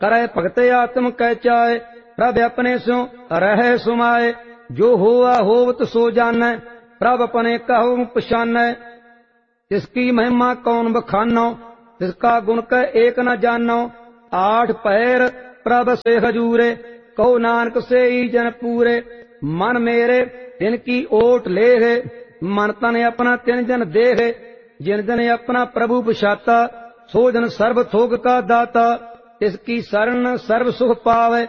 करै भगत आत्म कै चाय, प्रभ अपने स्यों रहे सुमाए। जो होआ होवत सो जानੈ, प्रभ अपने कहु पछानै। तिसकी महिमा कौन बखानो, तिसका गुण कह एक न जानो। आठ पैर प्रभ से हजूरे, कहो नानक से ही जन पूरे। मन मेरे तिनकी ओट लेहे, मन तन अपना तिन जन देहे। जिन जन अपना प्रभु पछाता, सो जन सर्व थोक का दाता। तिसकी शरण सर्व सुख पावे,